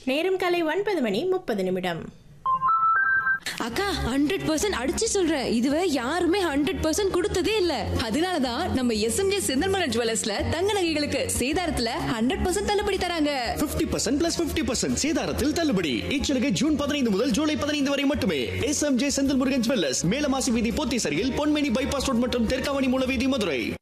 நேரம் காலை 9:30. அக்கா 100% அடிச்சு சொல்றேன், இதுவே யாருமே 100% கொடுத்ததே இல்ல. அதனாலதான் நம்ம எஸ்எம்ஜே செந்தில்மலர் ஜுவல்லர்ஸ்ல தங்க நகைகளுக்கு சேதாரத்துல 100% தள்ளுபடி தராங்க. 50% plus 50% சேதாரத்தில் தள்ளுபடி. இச்சலுகை ஜூன் 15 முதல் ஜூலை 15 வரை மட்டுமே. எஸ்எம்ஜே செந்தில்முருகன் ஜுவல்லர்ஸ், மேலமாசி வீதி, போத்தீசரியில், பொன்மேனி பைபாஸ் ரோட் மற்றும் தெற்காவணி மூலவீதி, மதுரை.